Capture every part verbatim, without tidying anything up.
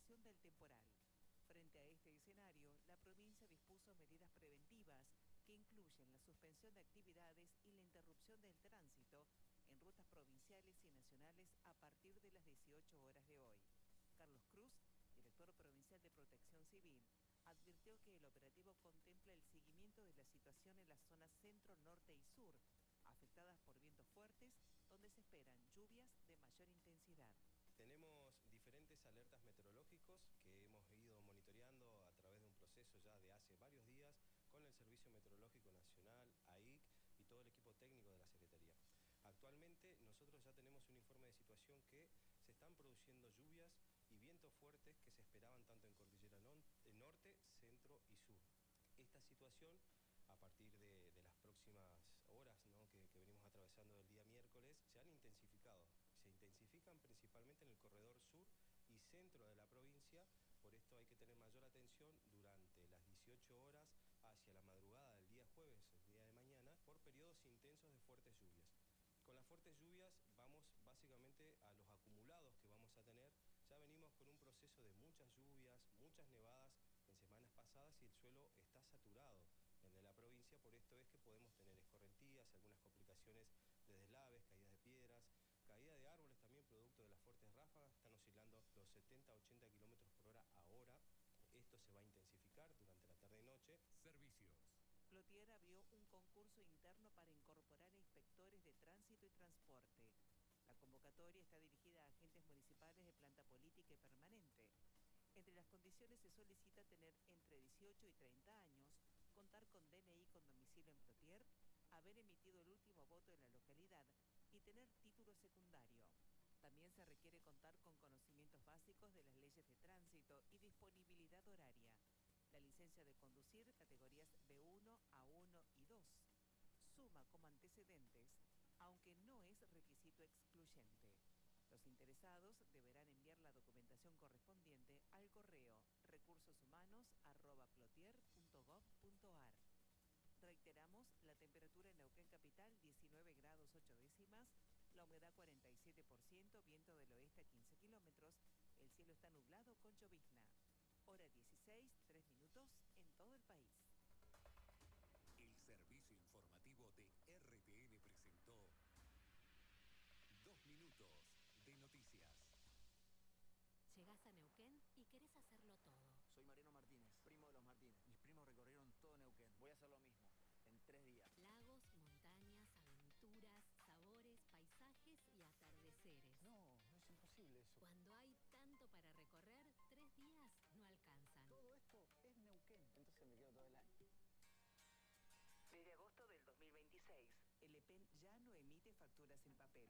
duración del temporal. Frente a este escenario, la provincia dispuso medidas preventivas que incluyen la suspensión de actividades y la interrupción del tránsito en rutas provinciales y nacionales a partir de las dieciocho horas de hoy. Carlos Cruz, director provincial de Protección Civil, advirtió que el operativo contempla el seguimiento de la situación en las zonas centro, norte y sur, afectadas por vientos fuertes, donde se esperan lluvias de mayor intensidad. Tenemos diferentes alertas meteorológicos que hemos ido monitoreando a través de un proceso ya de hace varios días con el Servicio Meteorológico Nacional, A I C y todo el equipo técnico de la Secretaría. Actualmente nosotros ya tenemos un informe de situación que se están produciendo lluvias y vientos fuertes que se esperaban tanto en Cordillera Norte, Centro y Sur. Esta situación, a partir de, de las próximas horas, ¿no?, que, que venimos atravesando el día miércoles, se han intensificado. Se intensifican principalmente en el corredor sur y centro de la provincia, por esto hay que tener mayor atención durante las dieciocho horas hacia la madrugada del día jueves, el día de mañana, por periodos intensos de fuertes lluvias. Con las fuertes lluvias vamos básicamente a los acumulados que vamos a tener. Ya venimos con un proceso de muchas lluvias, muchas nevadas en semanas pasadas y el suelo está saturado en la provincia, por esto es que podemos tener escorrentías, algunas complicaciones de deslaves, caídas de piedras, caída de árboles también producto de las fuertes ráfagas, están oscilando los setenta a ochenta kilómetros por hora ahora. Esto se va a intensificar durante la tarde y noche. Servicios. Plotier abrió un concurso interno para incorporar a inspectores de tránsito y transporte. La convocatoria está dirigida a agentes municipales de planta política y permanente. Entre las condiciones se solicita tener entre dieciocho y treinta años, contar con D N I con domicilio en Plotier, haber emitido el último voto en la localidad y tener título secundario. También se requiere contar con conocimientos básicos de las leyes de tránsito y disponibilidad horaria. La licencia de conducir, categorías B uno, A uno y dos. Suma como antecedentes, aunque no es requisito excluyente. Los interesados deberán enviar la documentación correspondiente al correo recursoshumanos arroba plotier punto gov punto ar. Reiteramos, la temperatura en Neuquén Capital diecinueve grados ocho décimas, la humedad cuarenta y siete por ciento, viento del oeste a quince kilómetros, el cielo está nublado con llovizna. Hora dieciséis, tres minutos en todo el país. El servicio informativo de R T N presentó Dos Minutos de Noticias. Llegás a Neuquén y querés hacerlo todo. Soy Mariano Martínez, primo de los Martínez. Mis primos recorrieron todo Neuquén. Voy a hacer lo mismo, en tres días. Lagos, montañas, aventuras, sabores, paisajes y atardeceres. No, no es imposible eso. Cuando hay tanto para recorrer, tres días no alcanzan. Todo esto es Neuquén. Entonces me quedo todo el año. Desde agosto del dos mil veintiséis, el E P E N ya no emite facturas en papel.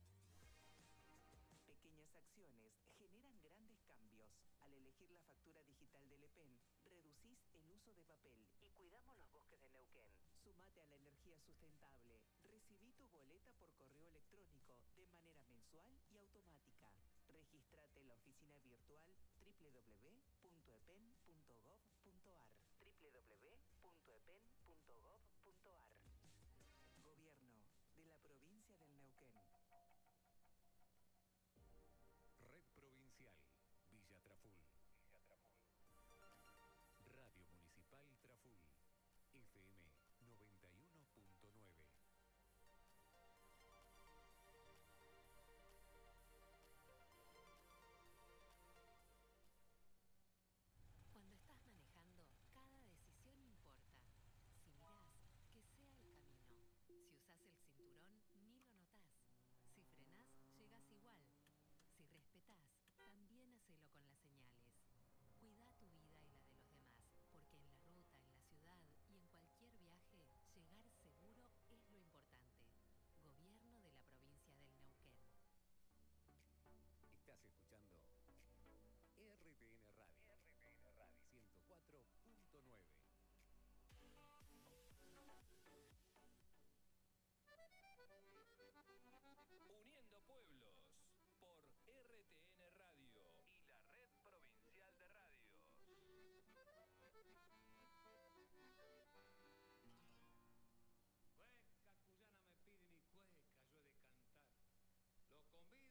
Pequeñas acciones generan grandes cambios. Al elegir la factura digital del E P E N, reducís el uso de papel y cuidamos los bosques de Neuquén. Sumate a la energía sustentable. Recibí tu boleta por correo electrónico de manera mensual y automática. Regístrate en la oficina virtual doble u doble u doble u punto e p e n punto gov punto ar doble u doble u doble u punto e p e n punto gov